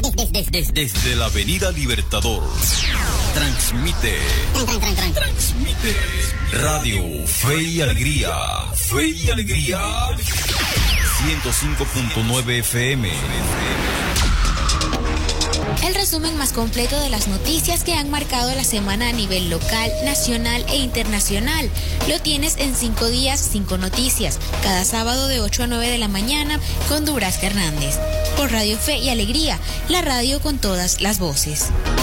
Desde la Avenida Libertador. Transmite Radio Fe y Alegría. Fe y Alegría. 105.9 FM. El resumen más completo de las noticias que han marcado la semana a nivel local, nacional e internacional. Lo tienes en 5 días, 5 noticias. Cada sábado de 8 a 9 de la mañana con Durazca Hernández. Por Radio Fe y Alegría, la radio con todas las voces.